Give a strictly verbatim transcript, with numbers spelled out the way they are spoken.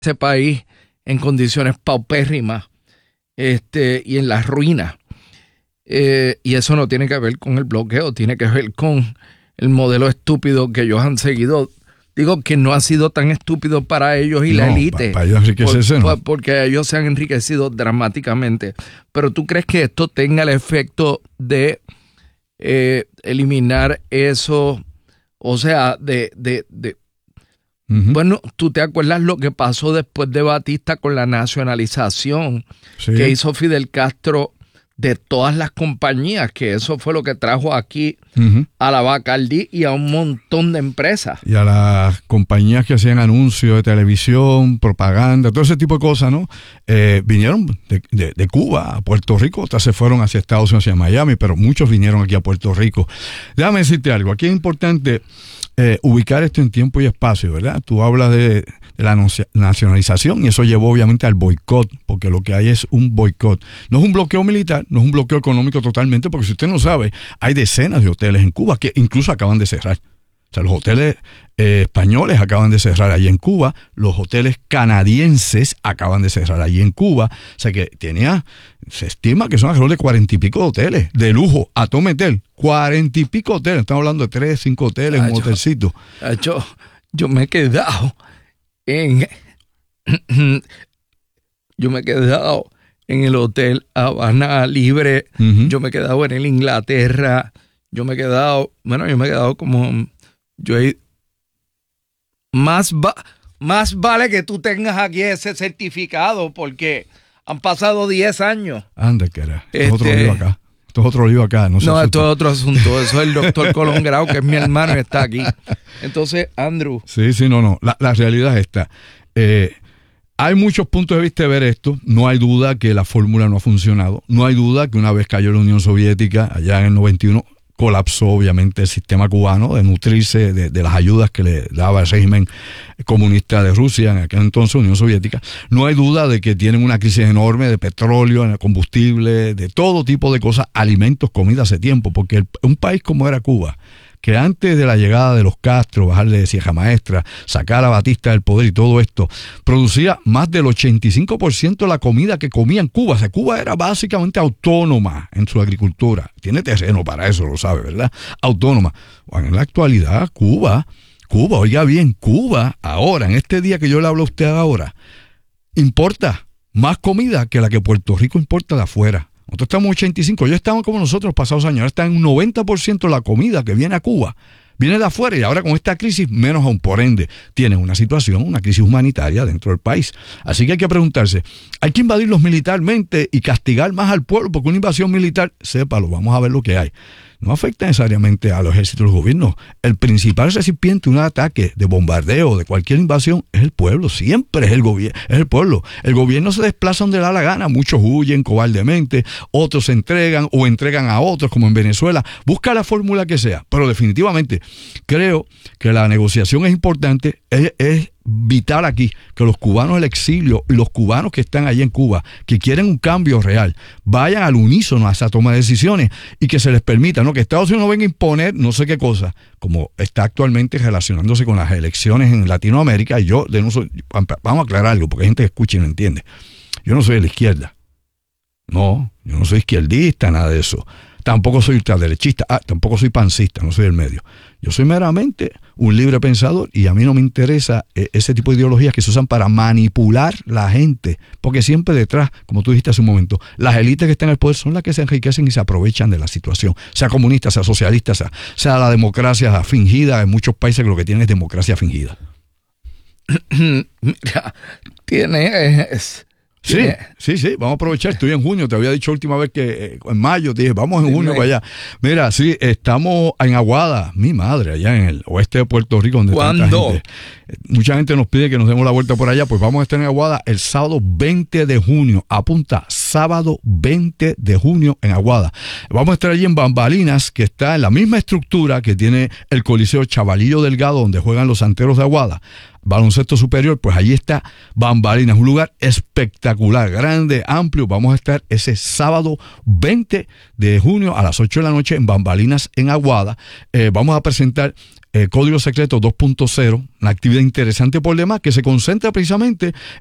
ese país en condiciones paupérrimas este, y en las ruinas. Eh, y eso no tiene que ver con el bloqueo, tiene que ver con el modelo estúpido que ellos han seguido. Digo que no ha sido tan estúpido para ellos y no, la élite. Para ellos enriquecerse, por, ¿no? Porque ellos se han enriquecido dramáticamente. Pero ¿tú crees que esto tenga el efecto de eh, eliminar eso? O sea, de... de, de uh-huh. Bueno, ¿tú te acuerdas lo que pasó después de Batista con la nacionalización sí. que hizo Fidel Castro de todas las compañías? Que eso fue lo que trajo aquí uh-huh. a la Bacardí y a un montón de empresas. Y a las compañías que hacían anuncios de televisión, propaganda, todo ese tipo de cosas, ¿no? Eh, vinieron de, de, de Cuba a Puerto Rico, otras se fueron hacia Estados Unidos, hacia Miami, pero muchos vinieron aquí a Puerto Rico. Déjame decirte algo, aquí es importante eh, ubicar esto en tiempo y espacio, ¿verdad? Tú hablas de... de la nacionalización y eso llevó obviamente al boicot, porque lo que hay es un boicot. No es un bloqueo militar, no es un bloqueo económico totalmente, porque si usted no sabe, hay decenas de hoteles en Cuba que incluso acaban de cerrar. O sea, los hoteles eh, españoles acaban de cerrar allí en Cuba, los hoteles canadienses acaban de cerrar allí en Cuba. O sea que tenía, se estima que son alrededor de cuarenta y pico de hoteles, de lujo, a todo meter, cuarenta y pico hoteles. Estamos hablando de tres, cinco hoteles, un hotelcito. Yo, yo me he quedado en yo me he quedado en el hotel Habana Libre, uh-huh. yo me he quedado en el Inglaterra, yo me he quedado, bueno, yo me he quedado como yo he más va, más vale que tú tengas aquí ese certificado porque han pasado diez años. Anda, que era. Este, es otro lío acá. Esto es otro lío acá. No, no esto es otro asunto. Eso es el doctor Colón Grau, que es mi hermano y está aquí. Entonces, Andrew. Sí, sí, no, no. La, la realidad es esta. Eh, hay muchos puntos de vista de ver esto. No hay duda que la fórmula no ha funcionado. No hay duda que una vez cayó la Unión Soviética, allá en el noventa y uno, colapsó obviamente el sistema cubano de nutrirse de, de las ayudas que le daba el régimen comunista de Rusia, en aquel entonces Unión Soviética. No hay duda de que tienen una crisis enorme de petróleo, de combustible, de todo tipo de cosas, alimentos, comida hace tiempo, porque el, un país como era Cuba, que antes de la llegada de los Castro, bajarle de Sierra Maestra, sacar a Batista del poder y todo esto, producía más del ochenta y cinco por ciento de la comida que comía en Cuba. O sea, Cuba era básicamente autónoma en su agricultura. Tiene terreno para eso, lo sabe, ¿verdad? Autónoma. Bueno, en la actualidad, Cuba, Cuba, oiga bien, Cuba, ahora, en este día que yo le hablo a usted ahora, importa más comida que la que Puerto Rico importa de afuera. Nosotros estamos en ochenta y cinco, ellos estaban como nosotros los pasados años, ahora está en un noventa por ciento de la comida que viene a Cuba, viene de afuera y ahora con esta crisis menos aún, por ende, tienen una situación, una crisis humanitaria dentro del país. Así que hay que preguntarse, ¿hay que invadirlos militarmente y castigar más al pueblo? Porque una invasión militar, sépalo, vamos a ver lo que hay. No afecta necesariamente a los ejércitos de los gobiernos. El principal recipiente de un ataque, de bombardeo, de cualquier invasión, es el pueblo. Siempre es el gobierno, es el pueblo. El gobierno se desplaza donde le da la gana. Muchos huyen cobardemente, otros se entregan o entregan a otros, como en Venezuela. Busca la fórmula que sea. Pero definitivamente creo que la negociación es importante, es, es vital aquí, que los cubanos del exilio y los cubanos que están allí en Cuba, que quieren un cambio real, vayan al unísono a esa toma de decisiones y que se les permita, ¿no? Que Estados Unidos no venga a imponer no sé qué cosa, como está actualmente relacionándose con las elecciones en Latinoamérica. Y yo, de no soy, vamos a aclarar algo, porque hay gente que escucha y no entiende. Yo no soy de la izquierda. No, yo no soy izquierdista, nada de eso. Tampoco soy ultraderechista, ah, tampoco soy pancista, no soy del medio. Yo soy meramente un libre pensador y a mí no me interesa eh, ese tipo de ideologías que se usan para manipular la gente, porque siempre detrás, como tú dijiste hace un momento, las élites que están en el poder son las que se enriquecen y se aprovechan de la situación, sea comunista, sea socialista, sea, sea la democracia fingida. En muchos países lo que tienen es democracia fingida. Mira, tienes... Sí, sí, sí, vamos a aprovechar. Estoy en junio, te había dicho última vez que eh, en mayo, te dije, vamos en junio para allá. Mira, sí, estamos en Aguada, mi madre, allá en el oeste de Puerto Rico, donde ¿Cuándo? tanta gente. Mucha gente nos pide que nos demos la vuelta por allá, pues vamos a estar en Aguada el sábado veinte de junio. Apunta, sábado veinte de junio en Aguada. Vamos a estar allí en Bambalinas, que está en la misma estructura que tiene el Coliseo Chavalillo Delgado, donde juegan los Santeros de Aguada. Baloncesto superior, pues allí está Bambalinas, un lugar espectacular, grande, amplio. Vamos a estar ese sábado veinte de junio a las ocho de la noche en Bambalinas en Aguada. Eh, vamos a presentar eh, Código Secreto dos punto cero, una actividad interesante por demás que se concentra precisamente